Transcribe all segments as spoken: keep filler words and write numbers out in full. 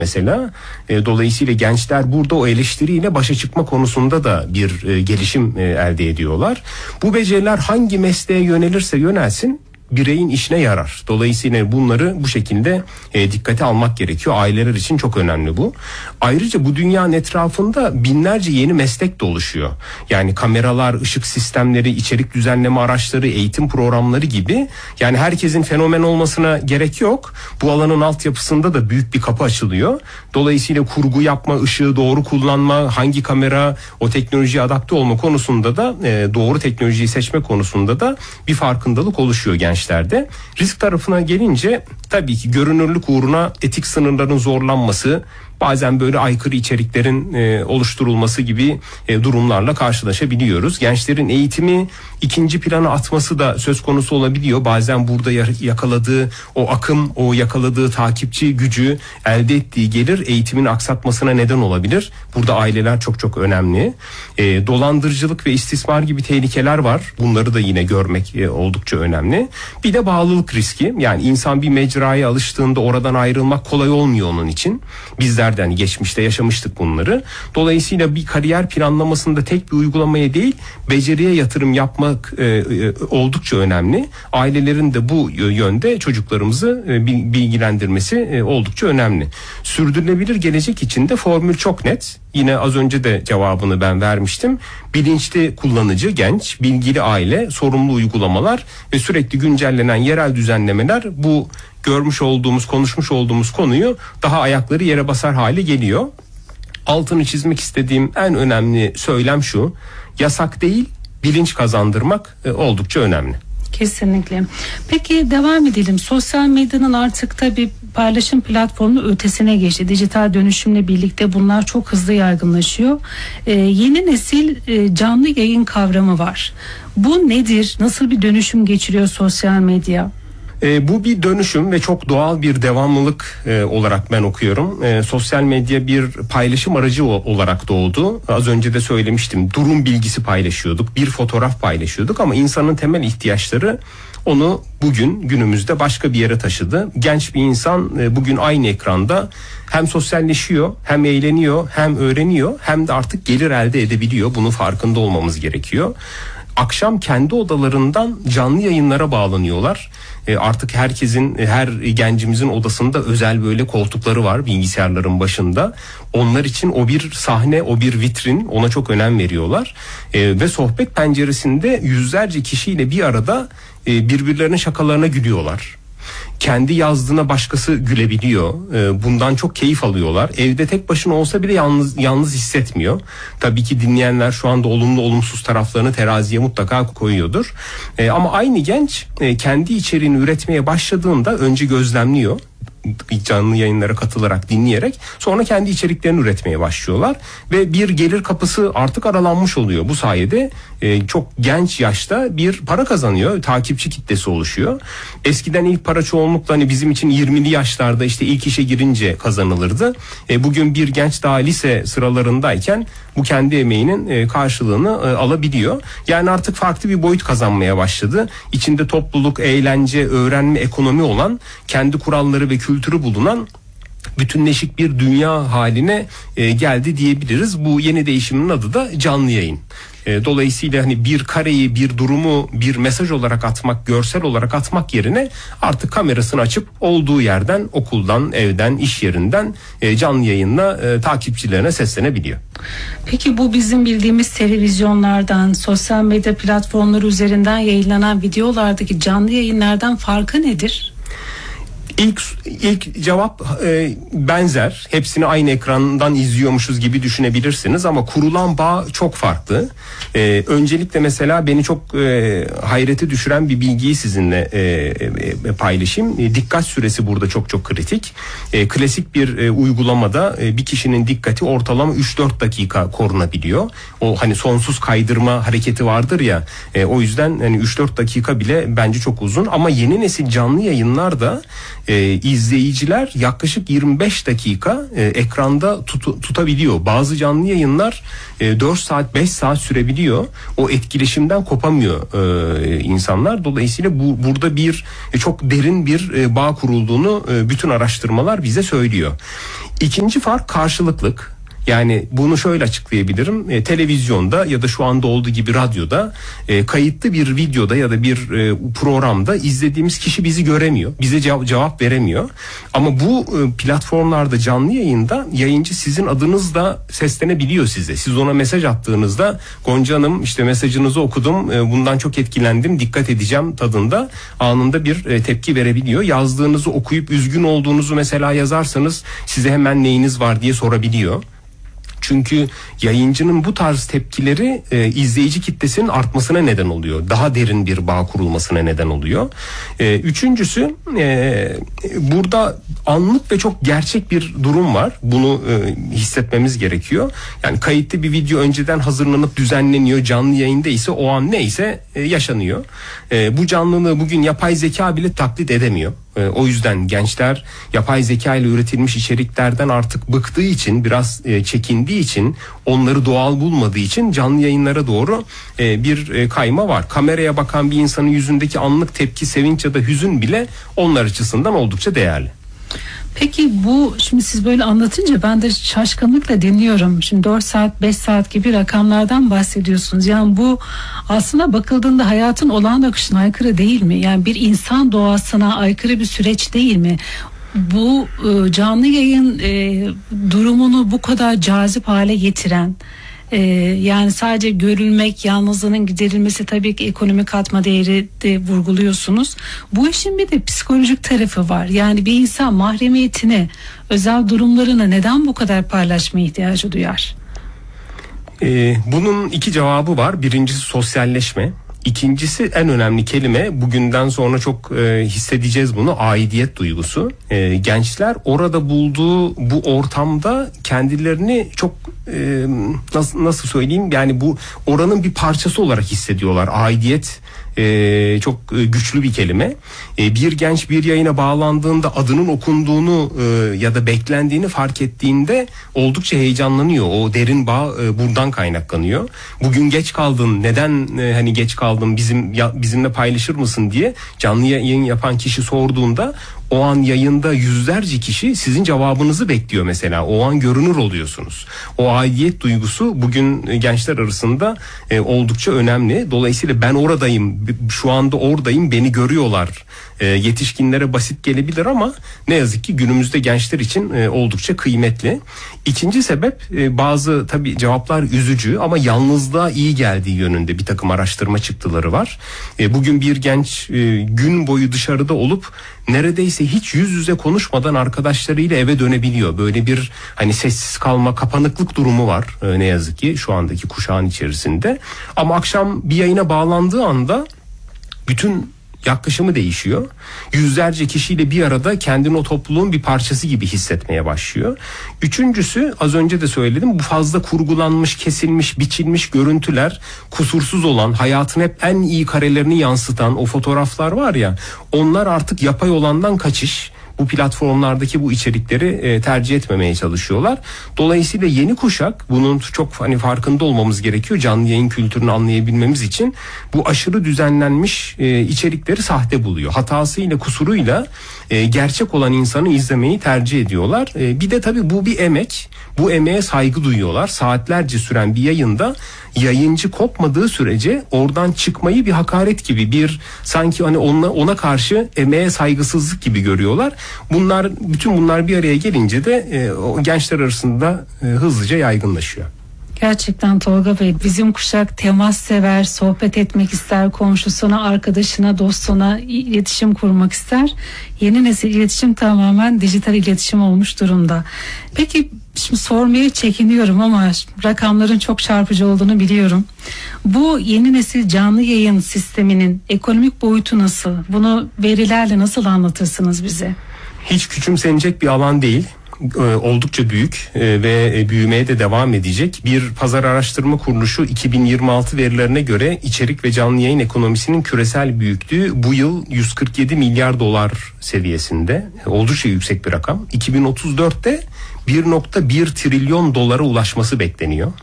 mesela. E, dolayısıyla gençler burada o eleştiriyle başa çıkma konusunda da bir e, gelişim e, elde ediyorlar. Bu beceriler hangi mesleğe yönelirse yönelsin bireyin işine yarar. Dolayısıyla bunları bu şekilde e, dikkate almak gerekiyor. Aileler için çok önemli bu. Ayrıca bu dünyanın etrafında binlerce yeni meslek de oluşuyor. Yani kameralar, ışık sistemleri, içerik düzenleme araçları, eğitim programları gibi. Yani herkesin fenomen olmasına gerek yok. Bu alanın altyapısında da büyük bir kapı açılıyor. Dolayısıyla kurgu yapma, ışığı doğru kullanma, hangi kamera, o teknolojiye adapte olma konusunda da e, doğru teknolojiyi seçme konusunda da bir farkındalık oluşuyor gençler. Risk tarafına gelince tabii ki görünürlük uğruna etik sınırların zorlanması, bazen böyle aykırı içeriklerin e, oluşturulması gibi e, durumlarla karşılaşabiliyoruz. Gençlerin eğitimi ikinci plana atması da söz konusu olabiliyor. Bazen burada yakaladığı o akım, o yakaladığı takipçi gücü, elde ettiği gelir eğitimin aksatmasına neden olabilir. Burada aileler çok çok önemli. E, dolandırıcılık ve istismar gibi tehlikeler var. Bunları da yine görmek e, oldukça önemli. Bir de bağlılık riski. Yani insan bir mecraya alıştığında oradan ayrılmak kolay olmuyor onun için. Bizler yani geçmişte yaşamıştık bunları. Dolayısıyla bir kariyer planlamasında tek bir uygulamaya değil, beceriye yatırım yapmak e, e, oldukça önemli. Ailelerin de bu yönde çocuklarımızı e, bilgilendirmesi e, oldukça önemli. Sürdürülebilir gelecek için de formül çok net. Yine az önce de cevabını ben vermiştim. Bilinçli kullanıcı, genç, bilgili aile, sorumlu uygulamalar ve sürekli güncellenen yerel düzenlemeler bu görmüş olduğumuz, konuşmuş olduğumuz konuyu daha ayakları yere basar hale geliyor. Altını çizmek istediğim en önemli söylem şu: yasak değil, bilinç kazandırmak e, oldukça önemli. Kesinlikle. Peki devam edelim. Sosyal medyanın artık tabii paylaşım platformunun ötesine geçti. Dijital dönüşümle birlikte bunlar çok hızlı yaygınlaşıyor. Ee, yeni nesil e, canlı yayın kavramı var. Bu nedir? Nasıl bir dönüşüm geçiriyor sosyal medya? E, bu bir dönüşüm ve çok doğal bir devamlılık e, olarak ben okuyorum. E, sosyal medya bir paylaşım aracı o, olarak doğdu. Az önce de söylemiştim. Durum bilgisi paylaşıyorduk, bir fotoğraf paylaşıyorduk ama insanın temel ihtiyaçları onu bugün günümüzde başka bir yere taşıdı. Genç bir insan e, bugün aynı ekranda hem sosyalleşiyor, hem eğleniyor, hem öğreniyor, hem de artık gelir elde edebiliyor. Bunun farkında olmamız gerekiyor. Akşam kendi odalarından canlı yayınlara bağlanıyorlar. E artık herkesin, her gencimizin odasında özel böyle koltukları var bilgisayarların başında. Onlar için o bir sahne, o bir vitrin, ona çok önem veriyorlar. E, ve sohbet penceresinde yüzlerce kişiyle bir arada e, birbirlerinin şakalarına gülüyorlar. Kendi yazdığına başkası gülebiliyor. Bundan çok keyif alıyorlar. Evde tek başına olsa bile yalnız yalnız hissetmiyor. Tabii ki dinleyenler şu anda olumlu olumsuz taraflarını teraziye mutlaka koyuyordur. Ama aynı genç kendi içeriğini üretmeye başladığında önce gözlemliyor. Canlı yayınlara katılarak, dinleyerek, sonra kendi içeriklerini üretmeye başlıyorlar ve bir gelir kapısı artık aralanmış oluyor. Bu sayede e, çok genç yaşta bir para kazanıyor, takipçi kitlesi oluşuyor. Eskiden ilk para çoğunlukla hani bizim için yirmili yaşlarda işte ilk işe girince kazanılırdı. E, bugün bir genç daha lise sıralarındayken bu kendi emeğinin e, karşılığını e, alabiliyor. Yani artık farklı bir boyut kazanmaya başladı. İçinde topluluk, eğlence, öğrenme, ekonomi olan, kendi kuralları ve kültürü bulunan bütünleşik bir dünya haline e, geldi diyebiliriz. Bu yeni değişimin adı da canlı yayın. E, dolayısıyla hani bir kareyi, bir durumu bir mesaj olarak atmak, görsel olarak atmak yerine artık kamerasını açıp olduğu yerden, okuldan, evden, iş yerinden e, canlı yayınla e, takipçilerine seslenebiliyor. Peki bu bizim bildiğimiz televizyonlardan, sosyal medya platformları üzerinden yayınlanan videolardaki canlı yayınlardan farkı nedir? İlk, ilk cevap e, benzer. Hepsini aynı ekrandan izliyormuşuz gibi düşünebilirsiniz ama kurulan bağ çok farklı. E, öncelikle mesela beni çok e, hayrete düşüren bir bilgiyi sizinle e, e, paylaşayım. E, dikkat süresi burada çok çok kritik. E, klasik bir e, uygulamada e, bir kişinin dikkati ortalama üç dört dakika korunabiliyor. O hani sonsuz kaydırma hareketi vardır ya. E, o yüzden hani üç dört dakika bile bence çok uzun ama yeni nesil canlı yayınlarda e, izleyiciler yaklaşık yirmi beş dakika e, ekranda tut, tutabiliyor. Bazı canlı yayınlar e, dört saat beş saat sürebiliyor. O etkileşimden kopamıyor e, insanlar. Dolayısıyla bu burada bir e, çok derin bir e, bağ kurulduğunu e, bütün araştırmalar bize söylüyor. İkinci fark karşılıklık. Yani bunu şöyle açıklayabilirim. E, televizyonda ya da şu anda olduğu gibi radyoda e, kayıtlı bir videoda ya da bir e, programda izlediğimiz kişi bizi göremiyor. Bize cev- cevap veremiyor. Ama bu e, platformlarda canlı yayında yayıncı sizin adınızla seslenebiliyor size. Siz ona mesaj attığınızda Gonca Hanım işte mesajınızı okudum. E, bundan çok etkilendim. Dikkat edeceğim tadında anında bir e, tepki verebiliyor. Yazdığınızı okuyup üzgün olduğunuzu mesela yazarsanız size hemen neyiniz var diye sorabiliyor. Çünkü yayıncının bu tarz tepkileri e, izleyici kitlesinin artmasına neden oluyor. Daha derin bir bağ kurulmasına neden oluyor. E, üçüncüsü e, burada anlık ve çok gerçek bir durum var. Bunu e, hissetmemiz gerekiyor. Yani kayıtlı bir video önceden hazırlanıp düzenleniyor. Canlı yayında ise o an neyse e, yaşanıyor. E, bu canlılığı bugün yapay zeka bile taklit edemiyor. O yüzden gençler yapay zeka ile üretilmiş içeriklerden artık bıktığı için, biraz çekindiği için, onları doğal bulmadığı için canlı yayınlara doğru bir kayma var. Kameraya bakan bir insanın yüzündeki anlık tepki, sevinç ya da hüzün bile onlar açısından oldukça değerli. Peki bu şimdi siz böyle anlatınca ben de şaşkınlıkla dinliyorum. Şimdi dört saat beş saat gibi rakamlardan bahsediyorsunuz. Yani bu aslında bakıldığında hayatın olağan akışına aykırı değil mi? Yani bir insan doğasına aykırı bir süreç değil mi? Bu e, canlı yayın e, durumunu bu kadar cazip hale getiren, Ee, yani sadece görülmek, yalnızlığının giderilmesi, tabii ki ekonomik katma değeri de vurguluyorsunuz. Bu işin bir de psikolojik tarafı var. Yani bir insan mahremiyetini, özel durumlarını neden bu kadar paylaşmaya ihtiyacı duyar? Ee, bunun iki cevabı var. Birincisi sosyalleşme. İkincisi en önemli kelime, bugünden sonra çok e, hissedeceğiz bunu, aidiyet duygusu. E, gençler orada bulduğu bu ortamda kendilerini çok e, nasıl nasıl söyleyeyim, yani bu oranın bir parçası olarak hissediyorlar. Aidiyet e, çok e, güçlü bir kelime. E, bir genç bir yayına bağlandığında adının okunduğunu e, ya da beklendiğini fark ettiğinde oldukça heyecanlanıyor. O derin bağ e, buradan kaynaklanıyor. Bugün geç kaldın, neden e, hani geç kaldın, bizim ya, bizimle paylaşır mısın diye canlı yayın yapan kişi sorduğunda o an yayında yüzlerce kişi sizin cevabınızı bekliyor mesela. O an görünür oluyorsunuz. O aidiyet duygusu bugün gençler arasında e, oldukça önemli. Dolayısıyla ben oradayım, şu anda oradayım, beni görüyorlar. E, yetişkinlere basit gelebilir ama ne yazık ki günümüzde gençler için e, oldukça kıymetli. İkinci sebep, e, bazı tabii cevaplar üzücü ama yalnızlığa iyi geldiği yönünde bir takım araştırma çıktıları var. E, bugün bir genç e, gün boyu dışarıda olup neredeyse hiç yüz yüze konuşmadan arkadaşlarıyla eve dönebiliyor. Böyle bir hani sessiz kalma, kapanıklık durumu var e, ne yazık ki şu andaki kuşağın içerisinde. Ama akşam bir yayına bağlandığı anda bütün yaklaşımı değişiyor. Yüzlerce kişiyle bir arada kendini o topluluğun bir parçası gibi hissetmeye başlıyor. Üçüncüsü, az önce de söyledim, bu fazla kurgulanmış, kesilmiş, biçilmiş görüntüler, kusursuz olan, hayatın hep en iyi karelerini yansıtan o fotoğraflar var ya, onlar artık yapay olandan kaçış. Bu platformlardaki bu içerikleri e, tercih etmemeye çalışıyorlar. Dolayısıyla yeni kuşak, bunun çok hani farkında olmamız gerekiyor canlı yayın kültürünü anlayabilmemiz için. Bu aşırı düzenlenmiş e, içerikleri sahte buluyor. Hatasıyla, kusuruyla e, gerçek olan insanı izlemeyi tercih ediyorlar. E, bir de tabii bu bir emek. Bu emeğe saygı duyuyorlar. Saatlerce süren bir yayında yayıncı kopmadığı sürece oradan çıkmayı bir hakaret gibi, bir sanki hani ona, ona karşı emeğe saygısızlık gibi görüyorlar. Bunlar, bütün bunlar bir araya gelince de e, o gençler arasında e, hızlıca yaygınlaşıyor. Gerçekten Tolga Bey, bizim kuşak temas sever, sohbet etmek ister, komşusuna, arkadaşına, dostuna iletişim kurmak ister. Yeni nesil iletişim tamamen dijital iletişim olmuş durumda. Peki şimdi sormaya çekiniyorum ama rakamların çok çarpıcı olduğunu biliyorum. Bu yeni nesil canlı yayın sisteminin ekonomik boyutu nasıl? Bunu verilerle nasıl anlatırsınız bize? Hiç küçümsenecek bir alan değil. oldukça büyük ve büyümeye de devam edecek. Bir pazar araştırma kuruluşu iki bin yirmi altı verilerine göre içerik ve canlı yayın ekonomisinin küresel büyüklüğü bu yıl yüz kırk yedi milyar dolar seviyesinde. Oldukça yüksek bir rakam. iki bin otuz dörtte bir nokta bir trilyon dolara ulaşması bekleniyor.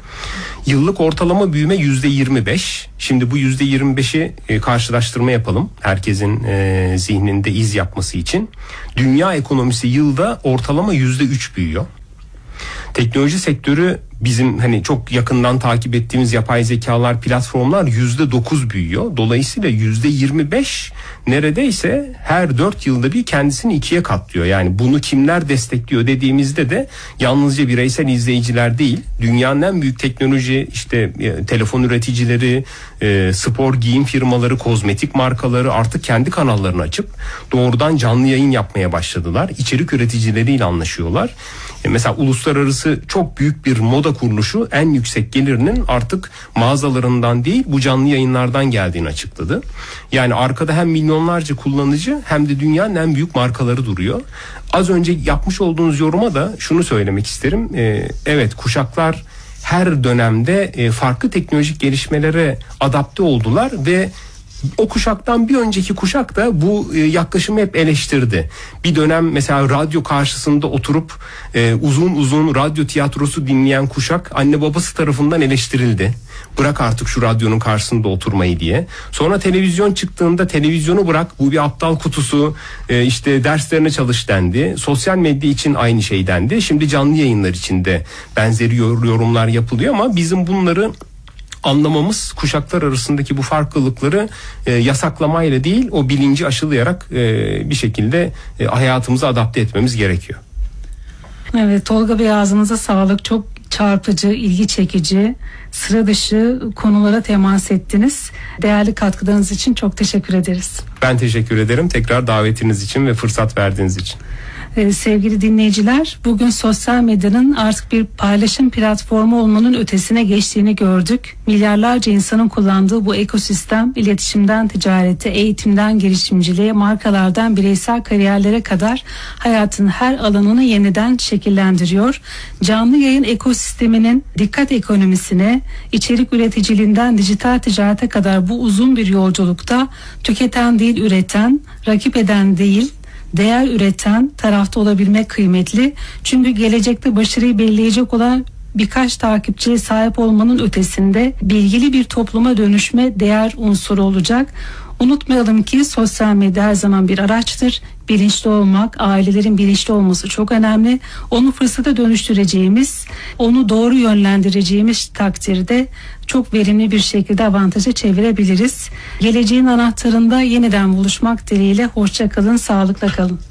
Yıllık ortalama büyüme yüzde yirmi beş. Şimdi bu yüzde yirmi beşi e, karşılaştırma yapalım. Herkesin e, zihninde iz yapması için. Dünya ekonomisi yılda ortalama yüzde üç büyüyor. Teknoloji sektörü bizim hani çok yakından takip ettiğimiz yapay zekalar, platformlar yüzde dokuz büyüyor. Dolayısıyla yüzde yirmi beş neredeyse her dört yılda bir kendisini ikiye katlıyor. Yani bunu kimler destekliyor dediğimizde de yalnızca bireysel izleyiciler değil, dünyanın en büyük teknoloji işte e, telefon üreticileri, e, spor giyim firmaları, kozmetik markaları artık kendi kanallarını açıp doğrudan canlı yayın yapmaya başladılar. İçerik üreticileriyle anlaşıyorlar. E, mesela uluslararası çok büyük bir moda kuruluşu en yüksek gelirinin artık mağazalarından değil bu canlı yayınlardan geldiğini açıkladı. Yani arkada hem milyonlarca kullanıcı hem de dünyanın en büyük markaları duruyor. Az önce yapmış olduğunuz yoruma da şunu söylemek isterim. Ee, evet, kuşaklar her dönemde e, farklı teknolojik gelişmelere adapte oldular ve o kuşaktan bir önceki kuşak da bu e, yaklaşımı hep eleştirdi. Bir dönem mesela radyo karşısında oturup e, uzun uzun radyo tiyatrosu dinleyen kuşak anne babası tarafından eleştirildi. Bırak artık şu radyonun karşısında oturmayı diye. Sonra televizyon çıktığında televizyonu bırak, bu bir aptal kutusu, e, işte derslerine çalış dendi. Sosyal medya için aynı şey dendi. Şimdi canlı yayınlar için de benzeri yorumlar yapılıyor ama bizim bunları anlamamız, kuşaklar arasındaki bu farklılıkları e, yasaklamayla değil, o bilinci aşılayarak e, bir şekilde e, hayatımıza adapte etmemiz gerekiyor. Evet, Tolga Bey, ağzınıza sağlık. Çok çarpıcı, ilgi çekici, sıra dışı konulara temas ettiniz. Değerli katkılarınız için çok teşekkür ederiz. Ben teşekkür ederim tekrar davetiniz için ve fırsat verdiğiniz için. Ee, sevgili dinleyiciler, bugün sosyal medyanın artık bir paylaşım platformu olmanın ötesine geçtiğini gördük. Milyarlarca insanın kullandığı bu ekosistem iletişimden ticarete, eğitimden girişimciliğe, markalardan bireysel kariyerlere kadar hayatın her alanını yeniden şekillendiriyor. Canlı yayın ekosisteminin dikkat ekonomisine, içerik üreticiliğinden dijital ticarete kadar bu uzun bir yolculukta tüketen değil üreten, rakip eden değil, değer üreten tarafta olabilmek kıymetli. Çünkü gelecekte başarıyı belirleyecek olan birkaç takipçiye sahip olmanın ötesinde bilgili bir topluma dönüşme değer unsuru olacak. Unutmayalım ki sosyal medya her zaman bir araçtır. Bilinçli olmak, ailelerin bilinçli olması çok önemli. Onu fırsata dönüştüreceğimiz, onu doğru yönlendireceğimiz takdirde çok verimli bir şekilde avantaja çevirebiliriz. Geleceğin anahtarında yeniden buluşmak dileğiyle, hoşça kalın, sağlıkla kalın.